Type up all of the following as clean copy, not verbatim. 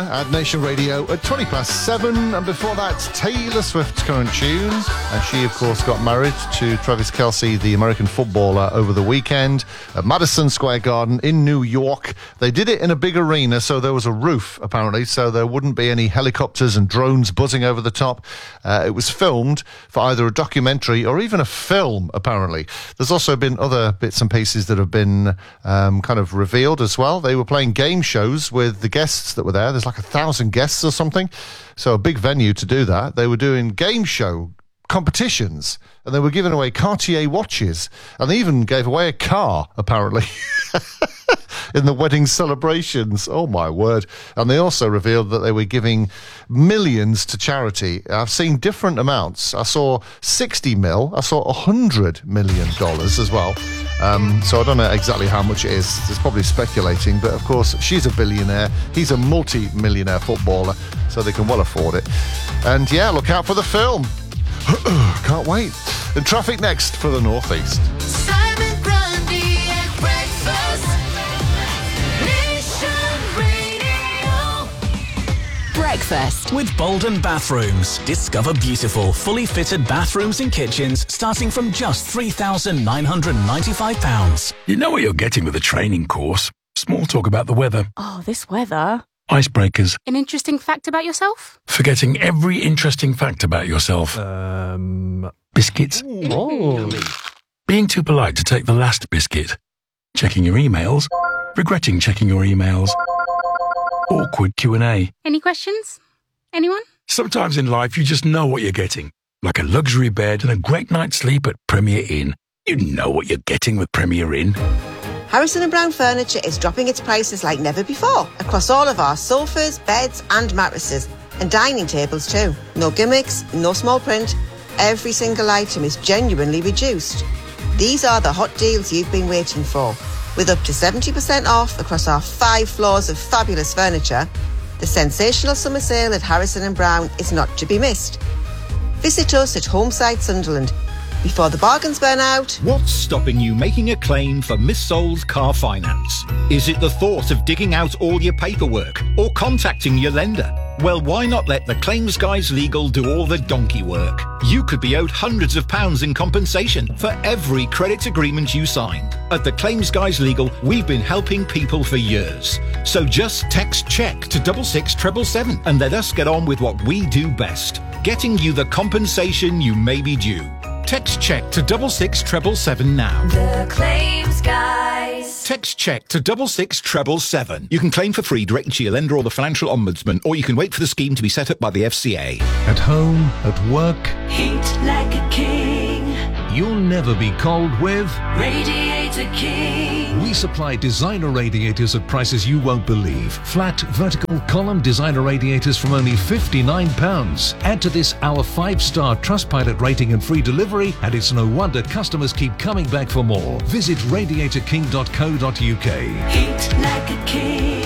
At Nation Radio at 7:20, and before that, Taylor Swift's current tune. And she, of course, got married to Travis Kelce, the American footballer, over the weekend at Madison Square Garden in New York. They did it in a big arena, so there was a roof, apparently, so there wouldn't be any helicopters and drones buzzing over the top. It was filmed for either a documentary or even a film, apparently. There's also been other bits and pieces that have been kind of revealed as well. They were playing game shows with the guests that were there. There's like 1,000 guests or something, so a big venue to do that. They were doing game show competitions, and they were giving away Cartier watches, and they even gave away a car, apparently, in the wedding celebrations. Oh my word. And they also revealed that they were giving millions to charity. I've seen different amounts. I saw 60 mil, I saw $100 million as well. So I don't know exactly how much it is. It's probably speculating, but of course she's a billionaire, he's a multi-millionaire footballer, so they can well afford it. And yeah, look out for the film. Can't wait. And traffic next for the Northeast. Simon Grundy at breakfast. Nation Radio. Breakfast with Bolden Bathrooms. Discover beautiful, fully fitted bathrooms and kitchens starting from just £3,995. You know what you're getting with a training course. Small talk about the weather. Oh, this weather. Icebreakers. An interesting fact about yourself? Forgetting every interesting fact about yourself. Biscuits. Oh. Being too polite to take the last biscuit. Checking your emails. Regretting checking your emails. Awkward Q&A. Any questions? Anyone? Sometimes in life you just know what you're getting. Like a luxury bed and a great night's sleep at Premier Inn. You know what you're getting with Premier Inn. Harrison & Brown Furniture is dropping its prices like never before across all of our sofas, beds and mattresses, and dining tables too. No gimmicks, no small print. Every single item is genuinely reduced. These are the hot deals you've been waiting for. With up to 70% off across our 5 floors of fabulous furniture, the sensational summer sale at Harrison & Brown is not to be missed. Visit us at Homeside Sunderland before the bargains burn out. What's stopping you making a claim for missold car finance? Is it the thought of digging out all your paperwork or contacting your lender? Well, why not let the Claims Guys Legal do all the donkey work? You could be owed hundreds of pounds in compensation for every credit agreement you signed. At the Claims Guys Legal, we've been helping people for years. So just text CHECK to 66777 and let us get on with what we do best, getting you the compensation you may be due. Text CHECK to 66777 now. The Claims Guys. Text CHECK to 66777. You can claim for free directly to your lender or the Financial Ombudsman, or you can wait for the scheme to be set up by the FCA. At home, at work, Heat like a king. you'll never be cold with. Radiator King. We supply designer radiators at prices you won't believe. Flat, vertical, column designer radiators from only £59. Add to this our 5-star Trustpilot rating and free delivery, and it's no wonder customers keep coming back for more. Visit radiatorking.co.uk. Heat like a king.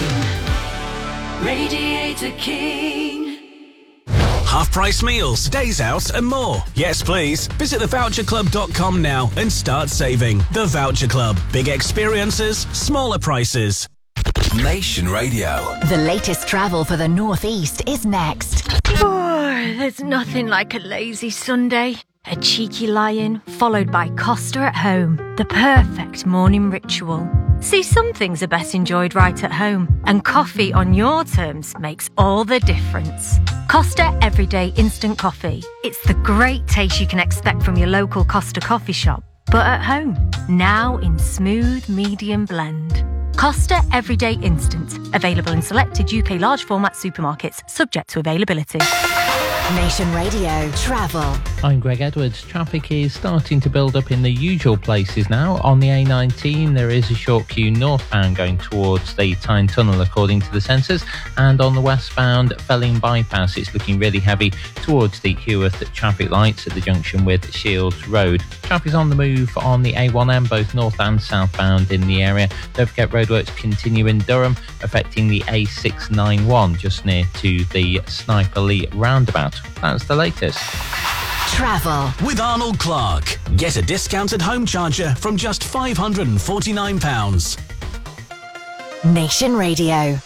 Radiator King. Half-price meals, days out and more. Yes, please. Visit thevoucherclub.com now and start saving. The Voucher Club. Big experiences, smaller prices. Nation Radio. The latest travel for the Northeast is next. Oh, there's nothing like a lazy Sunday. A cheeky lie-in, followed by Costa at home. The perfect morning ritual. See, some things are best enjoyed right at home, and coffee on your terms makes all the difference. Costa Everyday Instant Coffee. It's the great taste you can expect from your local Costa coffee shop, but at home. Now in smooth medium blend. Costa Everyday Instant. Available in selected UK large format supermarkets, subject to availability. Nation Radio Travel. I'm Greg Edwards. Traffic is starting to build up in the usual places now. On the A19, there is a short queue northbound going towards the Tyne Tunnel, according to the sensors. And on the westbound Felling Bypass, it's looking really heavy towards the Heworth traffic lights at the junction with Shields Road. Traffic's on the move on the A1M, both north and southbound in the area. Don't forget roadworks continue in Durham, affecting the A691 just near to the Sniper Lee roundabout. That's the latest. Travel with Arnold Clark. Get a discounted home charger from just £549. Nation Radio.